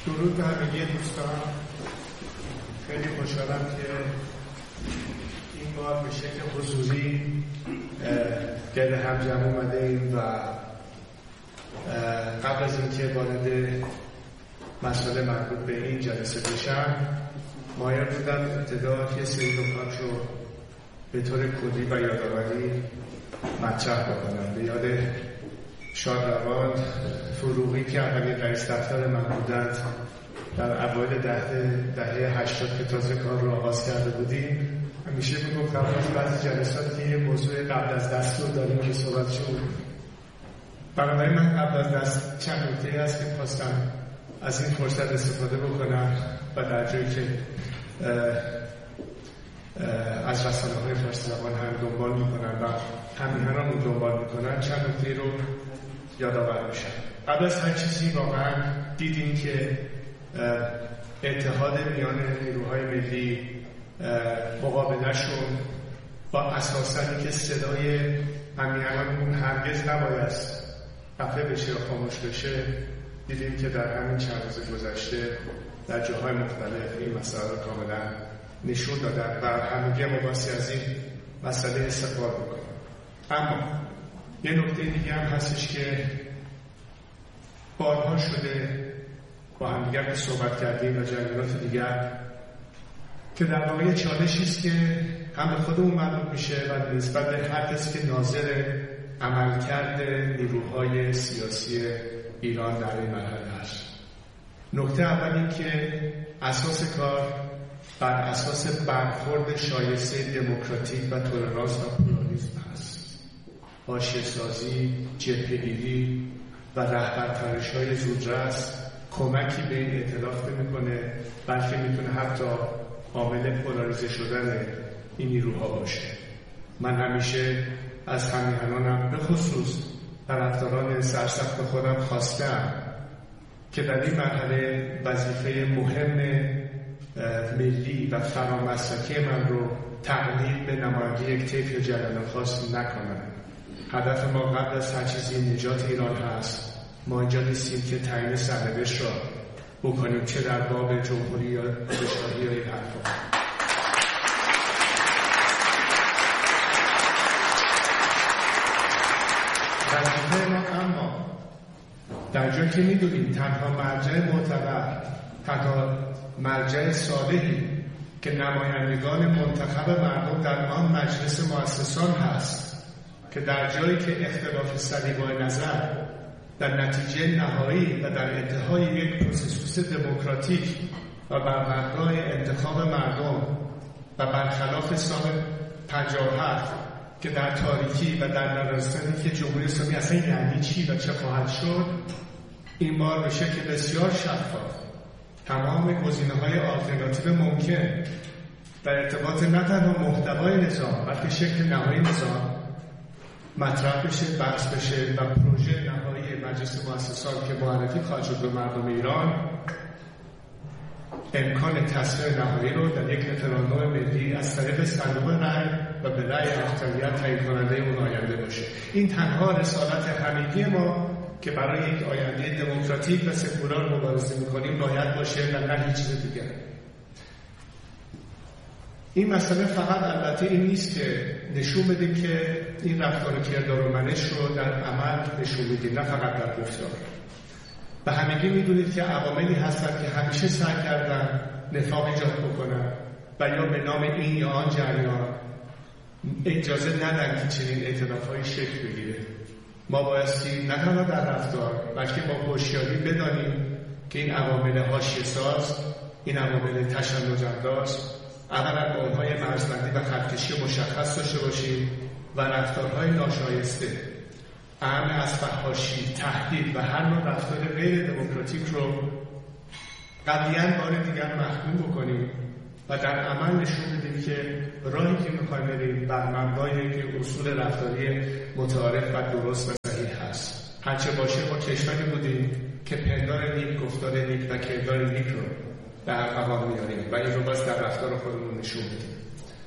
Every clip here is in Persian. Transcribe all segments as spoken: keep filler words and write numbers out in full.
درود به همگی دوستان. خیلی خوشحالم که این بار به شکل حضوری گرد هم جمع اومده ایم و قبل از اینکه وارد مسئله مربوط به این جلسه بشم، مایل بودم ابتدا یه سری نکات رو به طور کلی و یادآوری مطرح بکنم. به یاد شادروان فروغی که اولین رئیس دفتر من بودند در اوایل دهه دهه هشتاد که تازه کار رو آغاز کرده بودیم، همیشه میگفتم از بعضی جلسات که یه موضوع قبل از دست رو داریم که صحبتش رو بنابراین من قبل از دست چند نکته هست که خواستم از این فرصت استفاده بکنم و در جایی که اه اه از رسانه های فارسی زبان هم دنبال میکنن و همیهنان رو دنبال میکنن چند نکته رو یادآور میشن. قبل از هر چیزی واقعا دیدیم که اتحاد میان نیروهای ملی مقابلهشون با اساساً که صدای همیهنانمون هرگز نباید خفه بشه یا خاموش بشه، دیدیم که در همین چند روز گذشته در جاهای مختلف این مسئله رو کاملا نشون دادن و همگی مباحثی از این مسئله استقبال میکنن. اما یه نکته دیگه هم هستش که بارها شده با هم دیگر که صحبت کردیم و جریانات دیگر که در واقع چالشی است که هم به خودمون مربوط میشه و نسبت به هر کسی که ناظر عملکرد نیروهای سیاسی ایران در این مرحله هست. نکته اول این که اساس کار بر اساس برخورد شایسته دموکراتیک و تولرانس و پلورالیسم هست. حاشیه‌سازی، جبهه‌گیری و رهبرپرش‌های زودرس کمکی به این ائتلاف نمی‌کنه، بلکه میتونه حتی عامل پولاریزه شدن این نیروها باشه. من همیشه از همیهنانم به خصوص طرفداران سرسخت خودم خواستم که در این مرحله وظیفه مهم ملی و فرامسلکی من رو تقلیل به نمایندگی یک طیف یا جریان خاص نکنم. هدف ما قبل از هر چیزی نجات ایران هست. ما اینجا نیستیم که تعیین سرنوشت را بکنیم، چه در باب جمهوری یا پادشاهی یا این حرفا. وظیفه ما اما در جایی که میدونیم تنها مرجع معتبر، تنها مرجع صالحی که نمایندگان منتخب مردم در آن مجلس مؤسسان هست که در جایی که اختلاف سلیقه نظر در نتیجه نهایی و در انتهای یک پروسس دموکراتیک و بر مبنای انتخاب مردم و برخلاف سال پنجاه و هفت که در تاریکی و در نرستانی که جمهوری اسلامی اصلا یعنی چی و چه خواهد شد، این بار به شکل بسیار شفاف تمام گزینه‌های آلترناتیو ممکن در ارتباط نه تنها محتوای نظام بلکه شکل نهایی نظام مطرح بشه، بحث بشه و پروژه نهایی مجلس مؤسسان که معرفی خواهد شد به مردم ایران امکان تصویب نهایی رو در یک رفراندوم ملی از طریق صندوق رأی و به رأی اکثریت تعیین کننده اون آینده باشه. این تنها رسالت همگی ما که برای یک آینده دموکراتیک و سکولار مبارزه می‌کنیم باید باشه و نه هیچ چیز دیگر. این مسئله فقط البته این نیست که نشون بدیم که این رفتار کردار و منش رو در عمل نشون بدیم، نه فقط در گفتار. و همگی میدونید که عواملی هستن که همیشه سعی کردن نفاق ایجاد بکنن و یا به نام این یا آن جریان اجازه ندن که چنین ائتلاف‌هایی شکل بگیره. ما بایستی نه تنها در رفتار بلکه با هوشیاری بدانیم که این عوامل حاشیه‌ساز، این عوامل تشنج‌انداز اولا با اونهای مرزبندی و خطکشی مشخص داشته باشیم و رفتارهای ناشایسته اعم از فحاشی، تهدید و هر نوع رفتار غیر دموکراتیک رو قطعاً بار دیگر محکوم بکنیم و در عمل نشون بدیم که راهی که می‌خوایم بریم بر مبنای یک اصول رفتاری متعارف و درست و صحیح هست. هرچه باشه ما کشوری بودیم که پندار نیک، گفتار نیک و کردار نیک رو در فقام میاریم و این رو باز در رفتار خودمون نشون بدیم.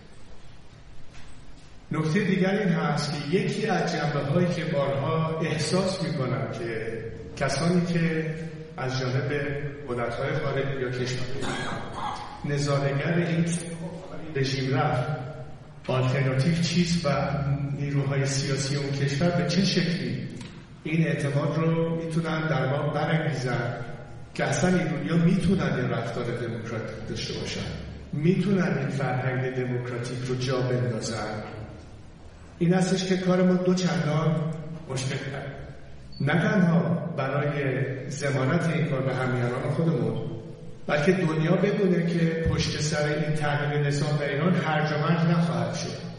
نکته دیگر این هست که یکی از جنبه‌هایی که بارها احساس می‌کنم که کسانی که از جانب دولت‌های خارجی یا کشورهای نظاره‌گر این رژیم رفت، آلترناتیو چیست و نیروهای سیاسی اون کشور به چه شکلی این اعتماد رو میتونن در واقع برانگیزن که اصلا ایرانی‌ها میتونن این رفتار دموکراتیک داشته باشن، میتونن این فرهنگ دموکراتیک رو جا بندازن. این هستش که کار ما دو چندان مشکل کرد، نه تنها برای ضمانت این کار به همیهنان خودمون، بلکه دنیا بدونه که پشت سر این تغییر نظام در ایران هرج و مرج نخواهد شد.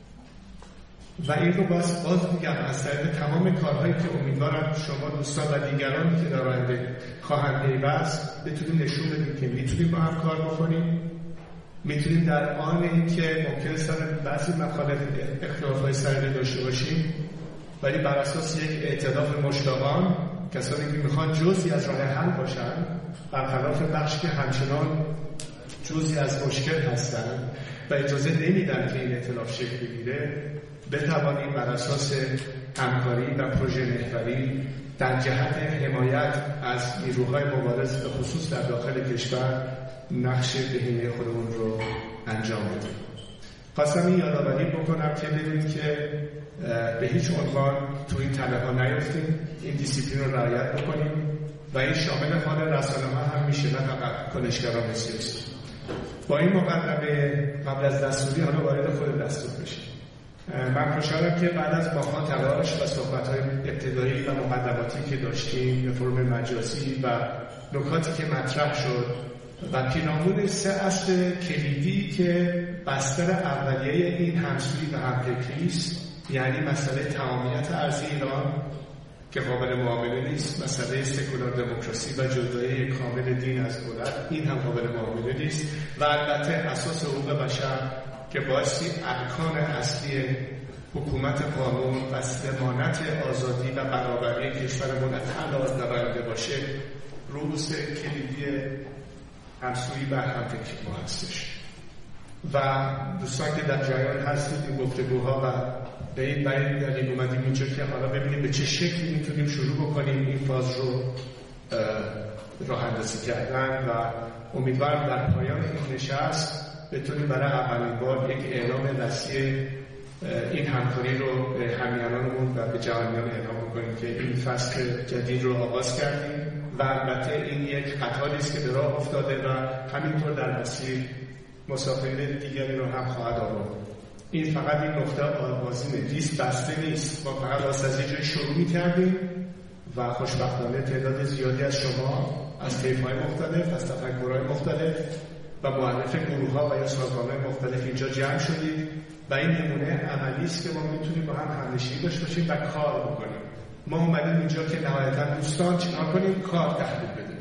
و این رو باز باز میگم از طریق تمام کارهایی که امیدوارم شما دوستان و دیگرانی که در آینده خواهند پیوست بتونیم نشون بدیم که میتونیم با هم کار بکنیم، میتونیم در آن اینکه ممکنه سر بعضی مخالف اختلاف‌های سریع داشته باشیم، ولی بر اساس یک ائتلاف مشتاقان، کسانی که میخوان جزئی از راه حل باشن برخلاف بخش که همچنان جزئی از مشکل هستن و اجازه نمیدن که این ائتلاف شکل بگیره، بتوانیم بر اساس همکاری و پروژه محوری در جهت حمایت از نیروهای مبارز به خصوص در داخل کشور نقش بهینه خودمون رو انجام بدیم. خواستم این یادآوری بکنم که بدونید که به هیچ عنوان تو این تله ها نیفتیم، این دیسیپلین رو رعایت بکنیم و این شامل حال رسانه ها هم میشه، نه فقط کنشگران سیاسی. با این مقدمه قبل از دستوری حالا وارد خود دستور بشیم. من خوشحالم که بعد از ماها تلاش و صحبت‌های ابتدایی و مقدماتی که داشتیم به فرم مجازی و نکاتی که مطرح شد و پیرامون سه اصل کلیدی که بستر اولیه این همسویی و همفکری است، یعنی مسئله تمامیت ارضی ایران که قابل معامله نیست، مسئله سکولار دموکراسی و جدایی کامل دین از دولت، این هم قابل معامله نیست، و البته اساس حقوق بشر که بایستی ارکان اصلی حکومت قانون و ضمانت آزادی و برابری کشورمون از هر لحاظ نماینده باشه، رؤوس کلیدی همسویی و همفکری ما هستش. و دوستان که در جریان هستید این گفتگوها و به این برای دلیل اومدیم اینجا که حالا ببینیم به چه شکلی میتونیم شروع بکنیم این فاز رو راه اندازی کردن و امیدوارم در پایان این نشست بتونیم برای اولین بار یک اعلام رسمی این همکاری رو به همیهنانمون و به جهانیان اعلام بکنیم که این فصل جدید رو آغاز کردیم و البته این یک قطاری است که به راه افتاده و همینطور در مسیر مسافرین دیگری رو هم خواهد آورد. این فقط این نقطه آغازینه، لیست بسته نیست. ما فقط واسه از اینجای شروع می‌کردیم و خوشبختانه تعداد زیادی از شما از طیف‌های مختلف، از تفکرهای مختلف و مؤلف گروه‌ها و یا سازمان‌های مختلف اینجا جمع شدید و این نمونه عملی است که ما میتونیم با هم همنشینی داشته باشیم و کار بکنیم. ما اومدیم اینجا که نهایتاً دوستان چیکار کنیم؟ کار تحویل بدیم.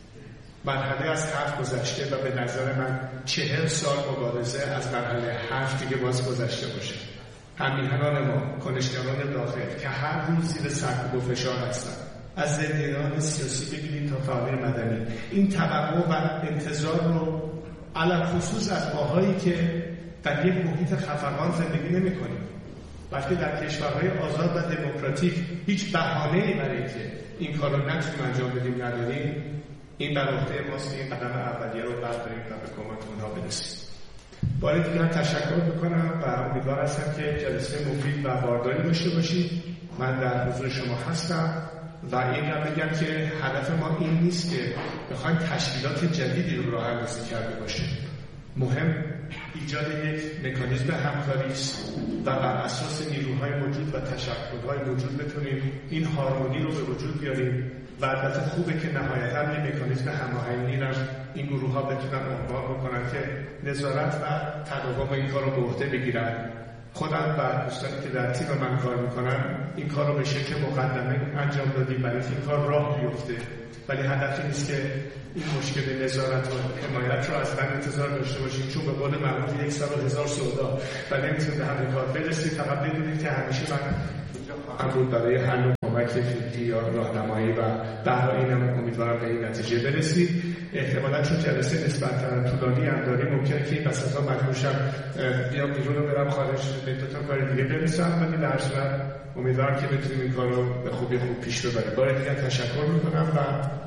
مرحله از حرف گذشته و به نظر من چهل سال مبارزه از مرحله حرف دیگه باز گذشته باشه. همیهنان ما، کنشگران داخل که هر روز زیر سرکوب و فشار هستن، از زندانیان سیاسی بگیرید تا فعالین مدنی، این توقع و انتظار رو علل خصوص از ماهایی که در یک محیط خفقان زندگی نمی کنیم، بلکه در کشورهای آزاد و دموکراتیک هیچ بهانه‌ای برای که این کار رو نتونیم انجام بدیم نداریم. این بر عهده ماست این قدم اولیه رو برداریم و به کمک اونها برسیم. بار دیگر تشکر میکنم و امیدوار هستم که جلسه مفید و بارداری داشته باشید. من در حضور شما هستم و این را بگم که هدف ما این نیست که بخوایم تشکیلات جدیدی رو راه اندازی کرده باشیم. مهم ایجاد یک مکانیزم همکاری است و بر اساس نیروهای موجود و تشکل‌های موجود بتونیم این هارمونی رو به وجود بیاریم و البته خوبه که نهایتاً یک مکانیزم هماهنگی را این گروه‌ها بتونن عنوان بکنن که نظارت و تداوم این کار رو به عهده بگیرن. خودم و دوستانی که در تیم من کار میکنن این کار رو به شکل مقدمه انجام دادیم برای اینکه این کار راه بیفته، ولی هدفی نیست که این مشکل نظارت و حمایت رو از من انتظار داشته باشیم، چون به قول معروف یک سال و هزار سودا و نمیتونیم به همین کار برسیم. فقط بدونید که همیشه من اینجا خواهم بود برای حل کمک فکری یا راهنمایی و برای اینم امیدوارم به این نتیجه برسید. احتمالاً چون جلسه نسبتاً طولانی هم داریم ممکنه که این وسطا مجبور شم بیام بیرون رو برم خارج به دو تا کار دیگه برسم، ولی در صورت امیدوارم که بتونیم این کار رو به خوبی خوب پیش ببریم. بار دیگر تشکر میکنم و